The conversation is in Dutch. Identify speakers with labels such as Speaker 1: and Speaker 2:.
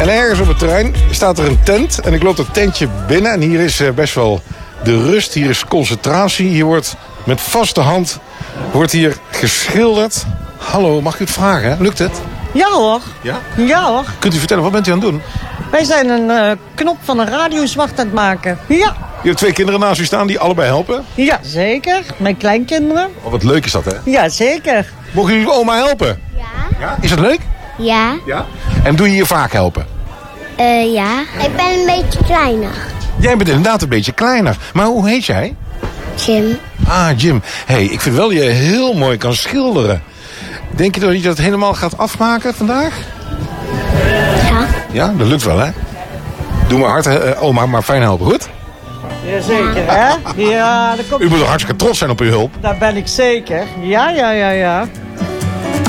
Speaker 1: En ergens op het terrein staat er een tent. En ik loop dat tentje binnen. En hier is best wel de rust. Hier is concentratie. Hier wordt met vaste hand hier geschilderd. Hallo, mag ik u het vragen? Hè? Lukt het?
Speaker 2: Ja hoor.
Speaker 1: Ja?
Speaker 2: Ja hoor.
Speaker 1: Kunt u vertellen, wat bent u aan het doen?
Speaker 2: Wij zijn een knop van een radio zwart aan het maken. Ja.
Speaker 1: Je hebt 2 kinderen naast u staan die allebei helpen.
Speaker 2: Ja, zeker. Mijn kleinkinderen.
Speaker 1: Oh, wat leuk is dat, hè?
Speaker 2: Ja, zeker.
Speaker 1: Mogen jullie oma helpen? Ja. Is dat leuk?
Speaker 3: Ja.
Speaker 1: Ja. En doe je hier vaak helpen?
Speaker 3: Ja. Ik ben een beetje kleiner.
Speaker 1: Jij bent inderdaad een beetje kleiner. Maar hoe heet jij?
Speaker 3: Jim.
Speaker 1: Ah, Jim. Hey, ik vind wel dat je heel mooi kan schilderen. Denk je dat je dat helemaal gaat afmaken vandaag?
Speaker 3: Ja.
Speaker 1: Ja, dat lukt wel, hè? Doe maar hard, oma, maar fijn helpen, goed?
Speaker 2: Jazeker, hè? Ja, dat komt...
Speaker 1: U moet toch hartstikke trots zijn op uw hulp?
Speaker 2: Daar ben ik zeker. Ja.